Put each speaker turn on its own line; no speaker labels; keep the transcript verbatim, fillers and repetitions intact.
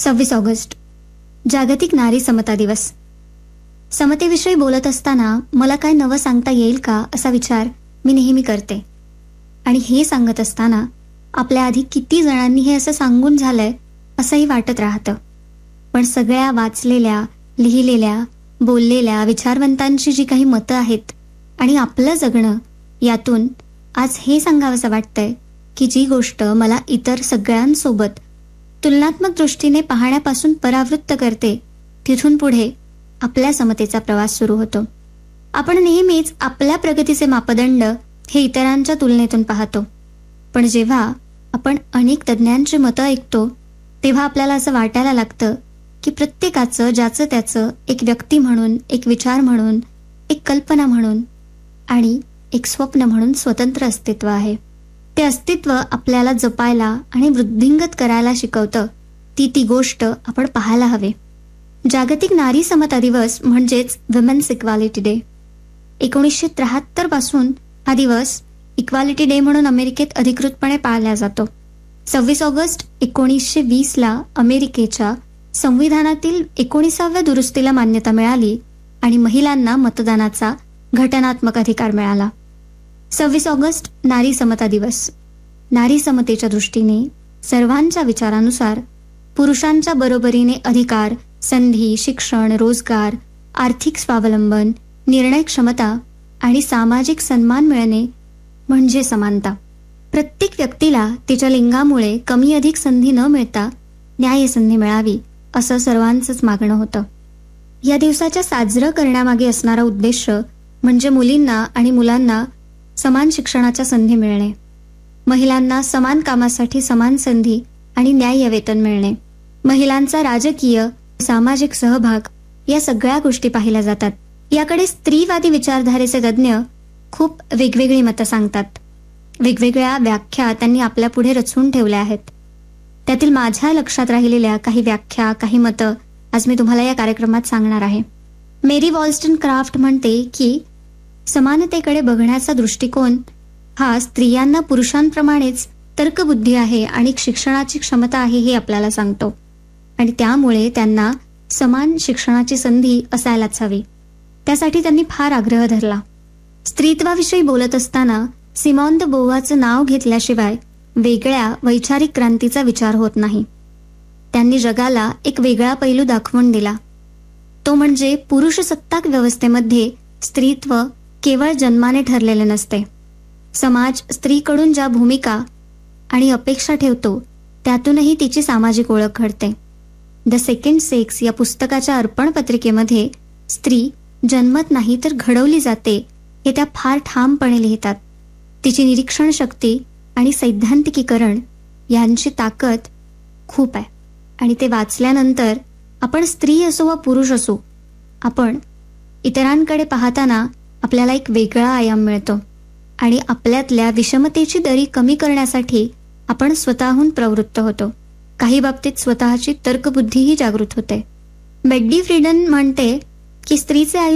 सव्वीस ऑगस्ट जागतिक नारी समता दिवस. समतेविषयी बोलत असताना मला काय नवं सांगता येईल का असा विचार मी नेहमी करते. आणि हे सांगत असताना आपल्या आधी किती जणांनी हे असं सांगून झालंय असंही वाटत राहतं. पण सगळ्या वाचलेल्या, लिहिलेल्या, बोललेल्या विचारवंतांची जी काही मतं आहेत आणि आपलं जगणं, यातून आज हे सांगावंसं वाटतंय की जी गोष्ट मला इतर सगळ्यांसोबत तुलनात्मक दृष्टीने पाहण्यापासून परावृत्त करते, तिथून पुढे आपल्या समतेचा प्रवास सुरू होतो. आपण नेहमीच आपल्या प्रगतीचे मापदंड हे इतरांच्या तुलनेतून पाहतो. पण जेव्हा आपण अनेक तज्ज्ञांची मतं ऐकतो तेव्हा आपल्याला असं वाटायला लागतं की प्रत्येकाचं ज्याचं त्याचं एक व्यक्ती म्हणून, एक विचार म्हणून, एक कल्पना म्हणून आणि एक स्वप्न म्हणून स्वतंत्र अस्तित्व आहे. ते अस्तित्व आपल्याला जपायला आणि वृद्धिंगत करायला शिकवतं. ती ती गोष्ट आपण पाहायला हवे. जागतिक नारी समता दिवस म्हणजेच विमेन्स इक्वालिटी डे. एकोणीसशे त्र्याहत्तर पासून हा दिवस इक्वालिटी डे म्हणून अमेरिकेत अधिकृतपणे पाळला जातो. सव्वीस ऑगस्ट एकोणीसशे वीस ला अमेरिकेच्या संविधानातील एकोणीसाव्या दुरुस्तीला मान्यता मिळाली आणि महिलांना मतदानाचा घटनात्मक अधिकार मिळाला. सव्वीस ऑगस्ट नारी समता दिवस. नारी समतेच्या दृष्टीने सर्वांच्या विचारानुसार पुरुषांच्या बरोबरीने अधिकार, संधी, शिक्षण, रोजगार, आर्थिक स्वावलंबन, निर्णय क्षमता आणि सामाजिक सन्मान मिळणे म्हणजे समानता. प्रत्येक व्यक्तीला तिच्या लिंगामुळे कमी अधिक संधी न मिळता न्याय संधी मिळावी असं सर्वांचंच मागणं होतं. या दिवसाच्या साजरं करण्यामागे असणारा उद्देश म्हणजे मुलींना आणि मुलांना समान शिक्षणाच्या संधी मिळणे, महिलांना समान कामासाठी समान संधी आणि न्याय्य वेतन मिळणे, महिलांचा राजकीय, सामाजिक सहभाग या सगळ्या गोष्टी पाहिल्या जातात. याकडे स्त्रीवादी विचारधारेचे तज्ज्ञ खूप वेगवेगळी मतं सांगतात. वेगवेगळ्या व्याख्या त्यांनी आपल्या पुढे रचून ठेवल्या आहेत. त्यातील माझ्या लक्षात राहिलेल्या काही व्याख्या, काही मतं आज मी तुम्हाला या कार्यक्रमात सांगणार आहे. मेरी वॉल्स्टनक्राफ्ट म्हणते की समानतेकडे बघण्याचा दृष्टिकोन हा स्त्रियांना पुरुषांप्रमाणेच तर्कबुद्धी आहे आणि शिक्षणाची क्षमता आहे हे आपल्याला सांगतो आणि त्यामुळे त्यांना समान शिक्षणाची संधी असायलाच हवी. त्यासाठी त्यांनी फार आग्रह धरला. स्त्रीत्वाविषयी बोलत असताना सिमॉन द बोव्हाचं नाव घेतल्याशिवाय वेगळ्या वैचारिक क्रांतीचा विचार होत नाही. त्यांनी जगाला एक वेगळा पैलू दाखवून दिला. तो म्हणजे पुरुषसत्ताक व्यवस्थेमध्ये स्त्रीत्व केवळ जन्माने ठरलेले नसते. समाज स्त्रीकडून ज्या भूमिका आणि अपेक्षा ठेवतो त्यातूनही तिची सामाजिक ओळख घडते. द सेकंड सेक्स या पुस्तकाच्या अर्पण पत्रिकेमध्ये स्त्री जन्मत नाही तर घडवली जाते हे त्या फार ठामपणे लिहितात. तिची निरीक्षण शक्ती आणि सैद्धांतिकीकरण यांची ताकद खूप आहे आणि ते वाचल्यानंतर आपण स्त्री असो वा पुरुष असो, आपण इतरांकडे पाहताना आपल्याला एक वेगळा आयाम मिळतो आणि आपल्यातल्या विषमतेची दरी कमी करण्यासाठी आपण स्वतःहून प्रवृत्त होतो. काही बाबतीत स्वतःची तर्कबुद्धीही जागृत होते. बेड्डी फ्रीडन म्हणते की स्त्रीचे